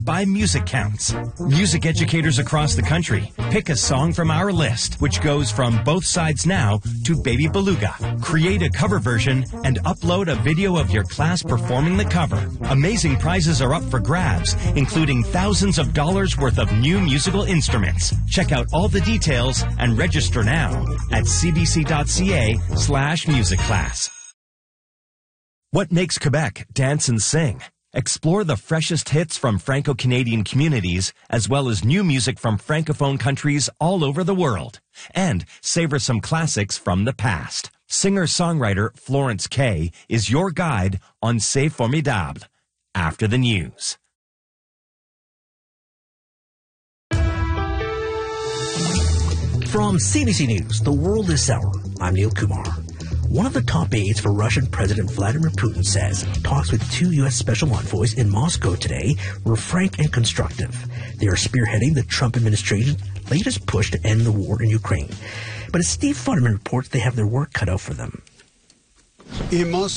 by Music Counts. Music educators across the country pick a song from our list, which goes from Both Sides Now to Baby Beluga. Create a cover version and upload a video of your class performing the cover. Amazing prizes are up for grabs, including thousands of dollars worth of new musical instruments. Check out all the details and register now at cbc.ca/musicclass. What makes Quebec dance and sing? Explore the freshest hits from Franco-Canadian communities, as well as new music from Francophone countries all over the world. And savor some classics from the past. Singer-songwriter Florence Kay is your guide on C'est Formidable. After the news. From CBC News, The World This Hour, I'm Neil Kumar. One of the top aides for Russian President Vladimir Putin says talks with two U.S. special envoys in Moscow today were frank and constructive. They are spearheading the Trump administration's latest push to end the war in Ukraine. But as Steve Futterman reports, they have their work cut out for them.